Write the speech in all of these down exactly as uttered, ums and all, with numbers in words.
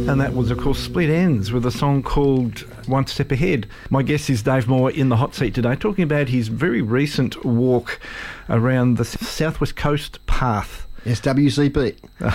And that was, of course, Split Enz with a song called One Step Ahead. My guest is Dave Moore in the hot seat today, talking about his very recent walk around the Southwest Coast Path. S W C P.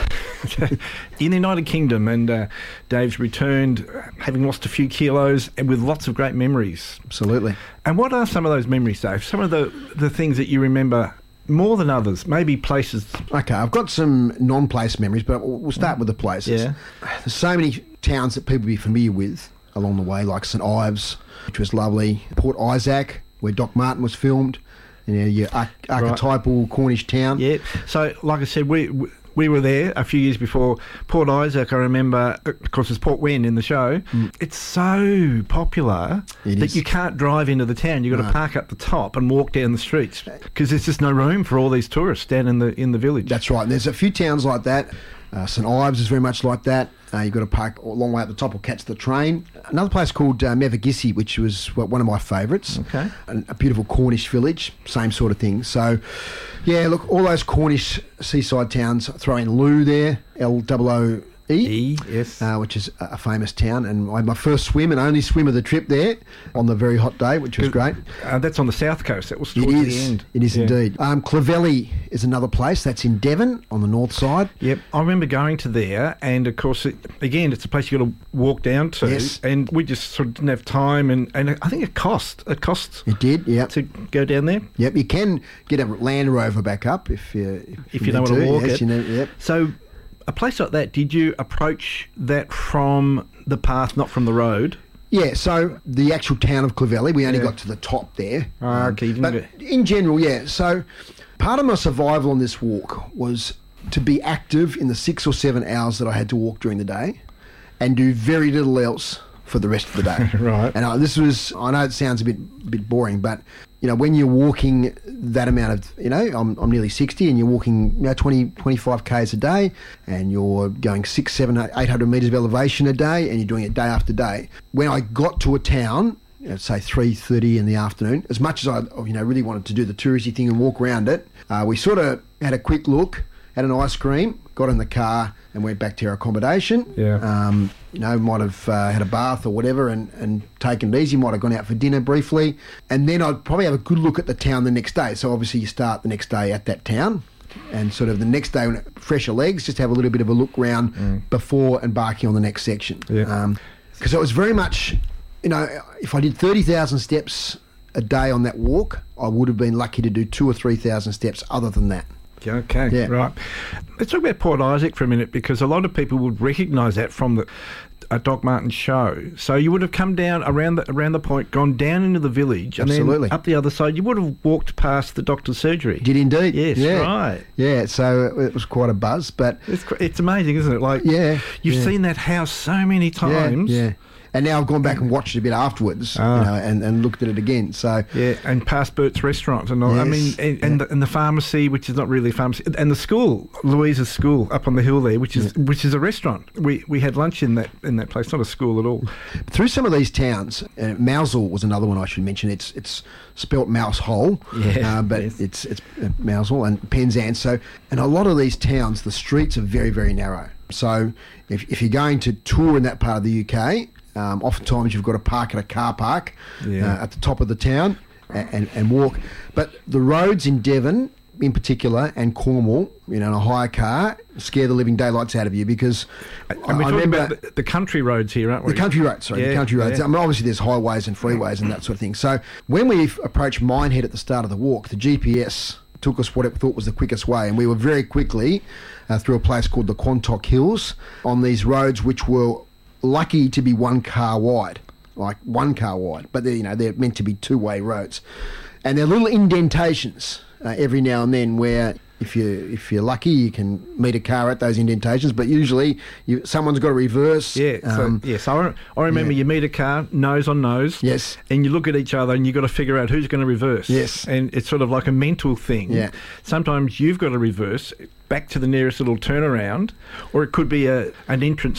In the United Kingdom, and uh, Dave's returned, having lost a few kilos and with lots of great memories. Absolutely. And what are some of those memories, Dave? Some of the, the things that you remember more than others, maybe places. Okay, I've got some non-place memories, but we'll start with the places. Yeah. There's so many towns that people will be familiar with along the way, like St Ives, which was lovely, Port Isaac, where Doc Martin was filmed, you know, your arch- archetypal right. Cornish town. Yeah, so like I said, we we were there a few years before. Port Isaac, I remember, of course, it's Port Wen in the show. Mm. It's so popular it that is. you can't drive into the town. You've got no. to park up the top and walk down the streets because there's just no room for all these tourists down in the in the village. That's right. There's a few towns like that. Uh, St Ives is very much like that. Uh, you've got to park a long way up the top or catch the train. Another place called uh, Mevagissey, which was well, one of my favourites. Okay. A, a beautiful Cornish village, same sort of thing. So, yeah, look, all those Cornish seaside towns, throw in Loo there, L O O E, E, yes. uh, which is a famous town. And I had my first swim and only swim of the trip there on the very hot day, which was great. Uh, that's on the south coast. That was It towards is. the end. It is yeah. indeed. Um, Clovelly is another place. That's in Devon on the north side. Yep, I remember going to there, and of course, it, again, it's a place you got to walk down to. Yes. And we just sort of didn't have time, and, and I think it cost. It costs. It did, yeah. To go down there. Yep, you can get a Land Rover back up if you if, If you, you know need how to walk yes, it. You know, yep. So, a place like that, did you approach that from the path, not from the road? Yeah, so the actual town of Clovelly, we only Yeah. got to the top there. Ah, okay, you didn't but in general, yeah. So part of my survival on this walk was to be active in the six or seven hours that I had to walk during the day and do very little else for the rest of the day. Right. And uh, this was, I know it sounds a bit bit boring, but, you know, when you're walking that amount of, you know, I'm, I'm nearly sixty and you're walking, you know, twenty, twenty-five kays a day and you're going six, seven, eight hundred metres of elevation a day and you're doing it day after day. When I got to a town, you know, say three thirty in the afternoon, as much as I, you know, really wanted to do the touristy thing and walk around it, uh, we sort of had a quick look, had an ice cream, got in the car and went back to our accommodation. Yeah. Um, you know, might have uh, had a bath or whatever and, and taken it easy, might have gone out for dinner briefly. And then I'd probably have a good look at the town the next day. So obviously you start the next day at that town and sort of the next day, when fresher legs, just have a little bit of a look round mm. before embarking on the next section. Yeah. Um, because it was very much, you know, if I did thirty thousand steps a day on that walk, I would have been lucky to do two or three thousand steps other than that. Okay, yeah. right. Let's talk about Port Isaac for a minute, because a lot of people would recognise that from the a Doc Martin show. So you would have come down around the around the point, gone down into the village, and Absolutely. then up the other side. You would have walked past the doctor's surgery. Did indeed. Yes, yeah. right. Yeah, so it was quite a buzz, but it's it's amazing, isn't it? Like, yeah, you've yeah. seen that house so many times. Yeah. yeah. And now I've gone back and watched it a bit afterwards, ah. you know, and, and looked at it again. So yeah, and past Bert's restaurant, and all. Yes, I mean, and, yeah. and, the, and the pharmacy, which is not really a pharmacy, and the school, Louisa's school, up on the hill there, which is yeah. which is a restaurant. We we had lunch in that in that place, not a school at all. Through some of these towns, uh, Mousehole was another one I should mention. It's it's spelt mouse hole, yeah, uh, but yes. it's it's uh, Mousehole and Penzance. So, and a lot of these towns, the streets are very very narrow. So if if you're going to tour in that part of the U K. Um, oftentimes you've got to park at a car park yeah. uh, at the top of the town and, and, and walk. But the roads in Devon in particular and Cornwall, you know, in a hire car, scare the living daylights out of you because and we're talking remember about the, the country roads here, aren't we? The country roads, sorry, yeah, the country roads. Yeah. I mean, obviously there's highways and freeways and that sort of thing. So when we approached Minehead at the start of the walk, the G P S took us what it thought was the quickest way, and we were very quickly uh, through a place called the Quantock Hills on these roads which were lucky to be one car wide, like one car wide, but they're, you know, they're meant to be two-way roads, and there are little indentations uh, every now and then where if you if you're lucky you can meet a car at those indentations, but usually you, someone's got to reverse. Yeah, um, so, yes. I, I remember yeah. you meet a car nose on nose. Yes, and you look at each other and you've got to figure out who's going to reverse. Yes, and it's sort of like a mental thing. Yeah, sometimes you've got to reverse back to the nearest little turnaround, or it could be a an entrance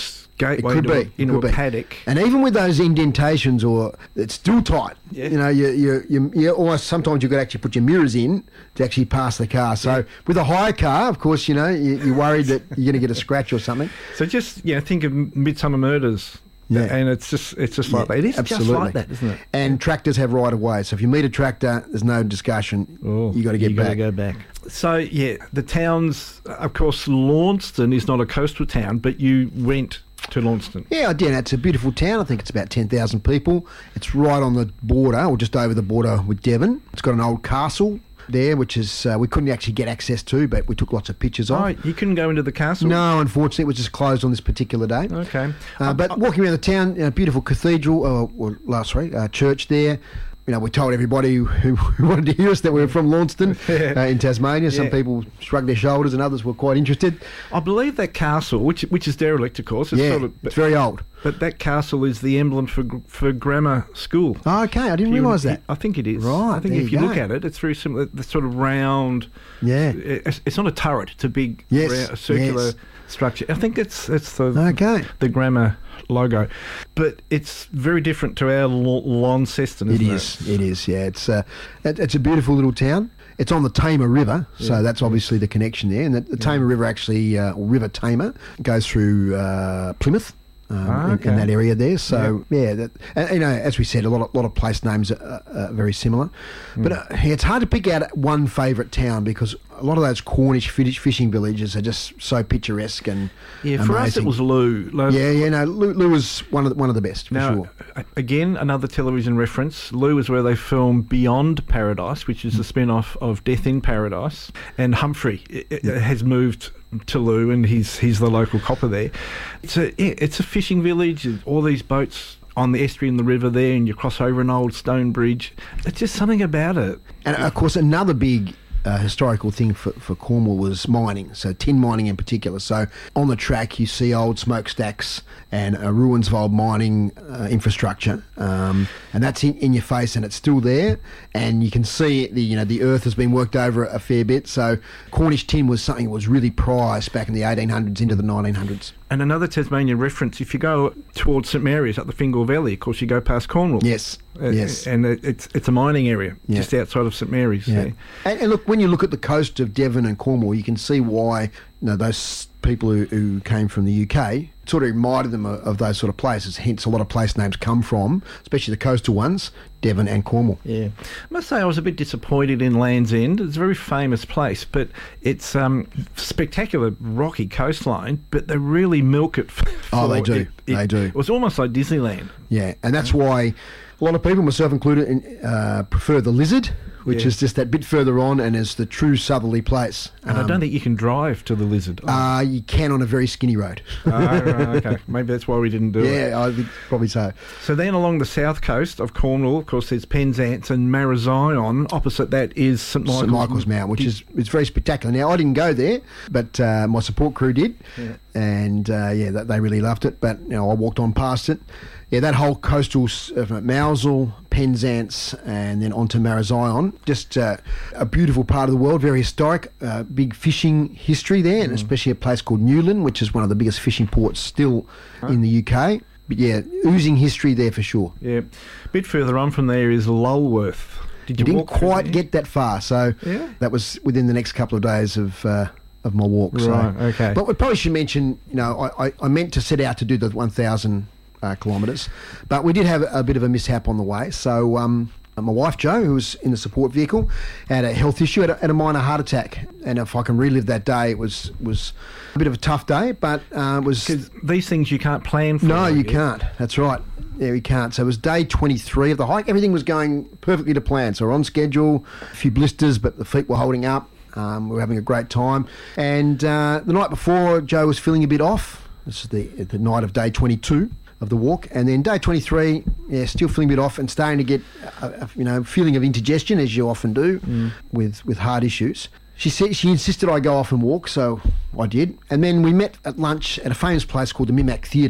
gateway could into, be. a, into Could a be. paddock. And even with those indentations, or it's still tight. Yeah. You know, you you you, you almost sometimes you could actually put your mirrors in to actually pass the car. So Yeah. with a higher car, of course, you know you, you're worried that you're going to get a scratch or something. So just you know, think of Midsummer Murders. Yeah. And it's just it's just like Yeah, that. It is absolutely. just like that, isn't it? And tractors have right of way. So if you meet a tractor, there's no discussion. Oh, you got to get you back. Got to go back. So yeah, the towns. Of course, Launceston is not a coastal town, but you went to Launceston. Yeah, I did. It's a beautiful town. I think it's about ten thousand people. It's right on the border, or just over the border with Devon. It's got an old castle there, which is uh, we couldn't actually get access to, but we took lots of pictures of. Oh, you couldn't go into the castle? No, unfortunately, it was just closed on this particular day. Okay. Uh, but walking around the town, you know, beautiful cathedral, uh, or last sorry, uh, church there. You know, we told everybody who, who wanted to hear us that we were from Launceston Yeah. uh, in Tasmania. Some Yeah. people shrugged their shoulders, and others were quite interested. I believe that castle, which which is derelict, of course. It's yeah, sort of, it's very old. But that castle is the emblem for gr- for grammar school. Oh, okay, I didn't You- realise that. I think it is. Right, I think there if you you look go. at it, it's very similar. The sort of round. Yeah. It's, it's not a turret. It's a big Yes, round, circular yes. structure. I think it's it's the Okay. the grammar logo, but it's very different to our L- Launceston. It Isn't is. It is. Yeah. It's uh, it, it's a beautiful little town. It's on the Tamar River, so Yeah. that's obviously the connection there. And the, the Tamar River actually, uh, or River Tamar, goes through uh, Plymouth. Um, Ah, in, in okay. that area there, so yeah, that, and, you know, as we said, a lot of lot of place names are, are very similar, Mm. but uh, yeah, it's hard to pick out one favourite town because a lot of those Cornish fish- fishing villages are just so picturesque and Yeah, for us it amazing. was Lou. Lou Yeah, yeah, no, Lou, Lou was one of the, one of the best for Now, sure. a- again, another television reference. Lou is where they filmed Beyond Paradise, which is the spin-off of Death in Paradise. And Humphrey i- i- has moved to Lou, and he's he's the local copper there. It's a yeah, it's a fishing village. and all these boats on the estuary and the river there, and you cross over an old stone bridge. It's just something about it. And of course, another big uh, historical thing for, for Cornwall was mining, so tin mining in particular. So on the track, you see old smokestacks and uh, ruins of old mining uh, infrastructure, um, and that's in, in your face, and it's still there. And you can see the you know the earth has been worked over a fair bit. So Cornish tin was something that was really prized back in the eighteen hundreds into the nineteen hundreds. And another Tasmanian reference, if you go towards St Mary's up the Fingal Valley, of course you go past Cornwall. Yes, Uh, yes. And it, it's it's a mining area Yeah. just outside of St Mary's. Yeah. there. And, and look, when you look at the coast of Devon and Cornwall, you can see why you know those people who, who came from the U K sort of reminded them of, of those sort of places. Hence, a lot of place names come from, especially the coastal ones, Devon and Cornwall. Yeah, I must say I was a bit disappointed in Land's End. It's a very famous place, but it's um, spectacular rocky coastline. But they really milk it. For, Oh, they for do. It, it, They do. It was almost like Disneyland. Yeah, and that's why a lot of people, myself included, in, uh, prefer the Lizard, which Yeah. is just that bit further on and is the true southerly place. And I don't think you can drive to the Lizard. Uh, you can on a very skinny road. Oh, right, okay, maybe that's why we didn't do it. Yeah, I think probably so. So then along the south coast of Cornwall, of course, there's Penzance and Marazion. Opposite that is St Michael's, St Michael's Mount, which is it's very spectacular. Now I didn't go there, but uh, my support crew did, Yeah. and uh, yeah, that, they really loved it. But you know, I walked on past it. Yeah, that whole coastal s- of Mousel, Penzance, and then onto Marazion, just uh, a beautiful part of the world, very historic, uh, big fishing history there, and especially a place called Newlyn, which is one of the biggest fishing ports still in the U K. But yeah, oozing history there for sure. Yeah, a bit further on from there is Lulworth. Did you Didn't walk through quite there? get that far, so Yeah. that was within the next couple of days of uh, of my walk. So. Right, okay. But we probably should mention, you know, I, I, I meant to set out to do the one thousand uh, kilometres, but we did have a bit of a mishap on the way. So um, my wife Jo, who was in the support vehicle, had a health issue, had a, had a minor heart attack, and if I can relive that day, it was was a bit of a tough day, but uh, it was. Because these things you can't plan for. No, I you guess. can't. That's right. Yeah, we can't. So it was day twenty-three of the hike. Everything was going perfectly to plan. So we're on schedule. A few blisters, but the feet were holding up. Um, we were having a great time. And uh, the night before, Joe was feeling a bit off. This is the the night of day twenty-two of the walk. And then day twenty-three, yeah, still feeling a bit off and starting to get, a, a, you know, feeling of indigestion, as you often do with, with heart issues. She said she insisted I go off and walk, so I did. And then we met at lunch at a famous place called the Mimac Theatre.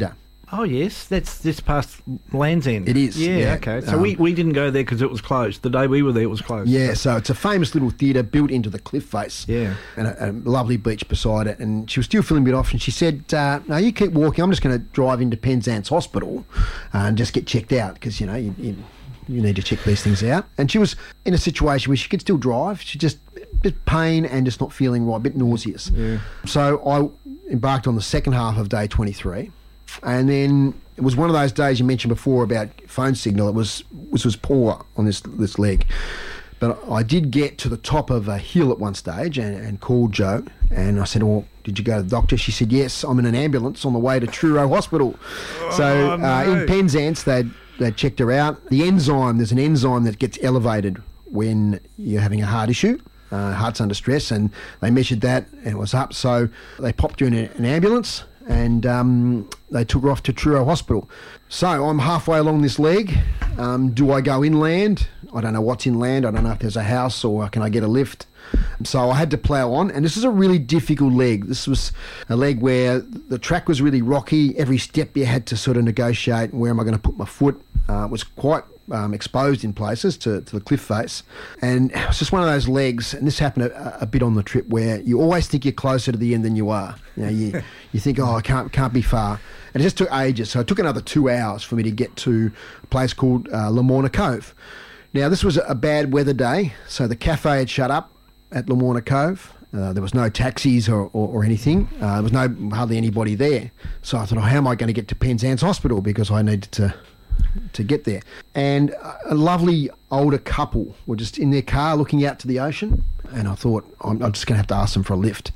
Oh, yes. That's just past Land's End. It is, Yeah, yeah. okay. So Um, we, we didn't go there because it was closed. The day we were there, it was closed. Yeah, so it's a famous little theatre built into the cliff face. Yeah. And a, a lovely beach beside it. And she was still feeling a bit off, and she said, uh, no, you keep walking. I'm just going to drive into Penzance Hospital uh, and just get checked out because, you know, you, you, you need to check these things out. And she was in a situation where she could still drive. She just, bit pain and just not feeling right, a bit nauseous. Yeah. So I embarked on the second half of day twenty-three. And then it was one of those days you mentioned before about phone signal. It was which was poor on this this leg. But I did get to the top of a hill at one stage and, and called Jo. And I said, well, did you go to the doctor? She said, yes, I'm in an ambulance on the way to Truro Hospital. So Oh, no. uh, in Penzance, they'd, they'd checked her out. The enzyme, there's an enzyme that gets elevated when you're having a heart issue. Uh, heart's under stress, and they measured that and it was up. So they popped her in a, an ambulance and um, they took her off to Truro Hospital. So I'm halfway along this leg. Um, do I go inland? I don't know what's inland. I don't know if there's a house or can I get a lift. So I had to plough on, and this is a really difficult leg. This was a leg where the track was really rocky. Every step you had to sort of negotiate, where am I going to put my foot? Uh, it was quite um, exposed in places to, to the cliff face. And it was just one of those legs, and this happened a, a bit on the trip, where you always think you're closer to the end than you are. You know, you, you think, oh, I can't, can't be far. And it just took ages. So it took another two hours for me to get to a place called uh, Lamorna Cove. Now, this was a bad weather day, so the cafe had shut up at Lamorna Cove. Uh, there was no taxis or, or, or anything. Uh, there was no hardly anybody there. So I thought, oh, how am I going to get to Penzance Hospital? Because I needed to to get there. And a lovely older couple were just in their car looking out to the ocean. And I thought, I'm, I'm just going to have to ask them for a lift.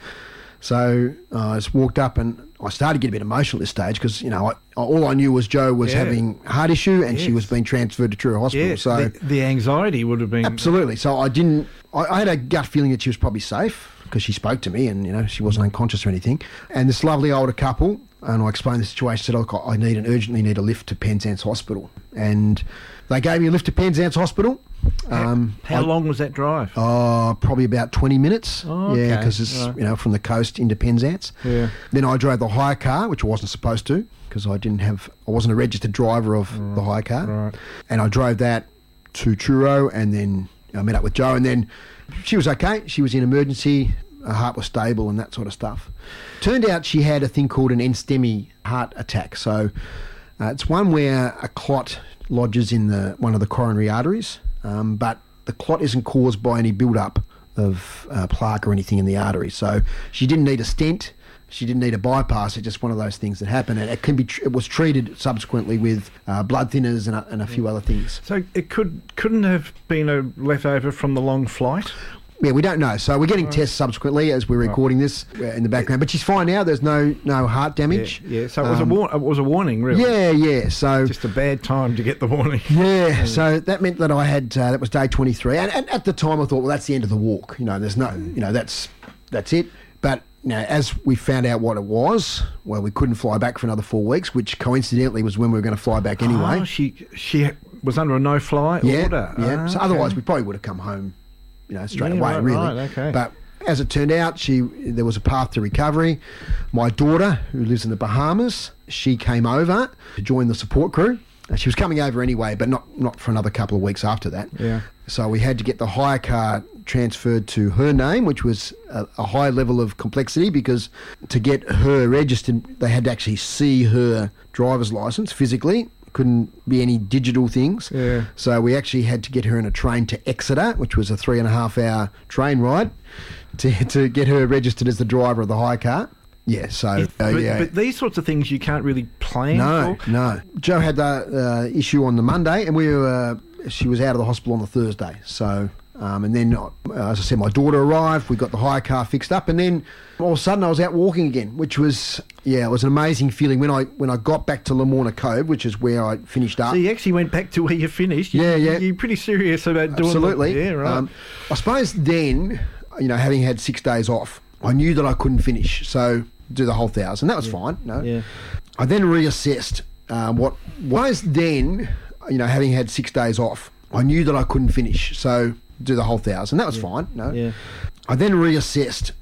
So uh, I just walked up and I started to get a bit emotional at this stage because, you know, I, all I knew was Jo was Yeah. having a heart issue and Yes. she was being transferred to Truro Hospital. Yeah, so the, the anxiety would have been... Absolutely. So I didn't... I, I had a gut feeling that she was probably safe because she spoke to me and, you know, she wasn't unconscious or anything. And this lovely older couple, and I explained the situation, said, look, I need an urgently need a lift to Penzance Hospital. And they gave me a lift to Penzance Hospital. Um, How I- long was that drive? Oh, probably about twenty minutes. Oh, Yeah, okay. because it's, Right. you know, from the coast into Penzance. Yeah. Then I drove the hire car, which I wasn't supposed to because I didn't have, I wasn't a registered driver of the hire car. Right. And I drove that to Truro and then I met up with Jo and then she was okay. She was in emergency. Her heart was stable and that sort of stuff. Turned out she had a thing called an NSTEMI heart attack. So uh, it's one where a clot lodges in the one of the coronary arteries, um, but the clot isn't caused by any build-up of uh, plaque or anything in the artery. So she didn't need a stent. She didn't need a bypass. It's just one of those things that happen, and it can be. Tr- it was treated subsequently with uh, blood thinners and a, and a few other things. So it could, couldn't have been a leftover from the long flight? Yeah, we don't know. So we're getting tests subsequently as we're recording this uh, in the background. But she's fine now. There's no no heart Yeah, damage. yeah. So it was, Um, a war- it was a warning, really. Yeah, yeah. So Just a bad time to get the warning. yeah, so that meant that I had uh, that was day twenty-three, and, and at the time I thought, well, that's the end of the walk. You know, there's no, you know, that's that's it. But you know, as we found out what it was, well, we couldn't fly back for another four weeks, which coincidentally was when we were going to fly back anyway. Oh, she she was under a no-fly yeah, order. yeah. Ah, So okay. otherwise, we probably would have come home, you know, straight Yeah, away, right, really. right, okay. But as it turned out, she there was a path to recovery. My daughter, who lives in the Bahamas, she came over to join the support crew. Uh, She was coming over anyway, but not, not for another couple of weeks after that. Yeah. So we had to get the hire car transferred to her name, which was a, a high level of complexity because to get her registered, they had to actually see her driver's license physically. Couldn't be any digital things. Yeah. So we actually had to get her in a train to Exeter, which was a three and a half hour train ride, to to get her registered as the driver of the hire car. Yeah, so If- uh, but, yeah. but these sorts of things you can't really plan No, for. no. Jo had the uh, issue on the Monday, and we were. Uh, she was out of the hospital on the Thursday. So, um, and then, uh, as I said, my daughter arrived. We got the hire car fixed up, and then all of a sudden I was out walking again, which was yeah, it was an amazing feeling when I when I got back to Lamorna Cove, which is where I finished up. So you actually went back to where you finished. You, Yeah, yeah. You're pretty serious about doing Absolutely. The, yeah, right. Um, I suppose then, you know, having had six days off, I knew that I couldn't finish. So do the whole thousand. That was fine. No. yeah. I then reassessed uh, what was then, you know, having had six days off, I knew that I couldn't finish. So do the whole thousand. That was fine. No. Yeah. I then reassessed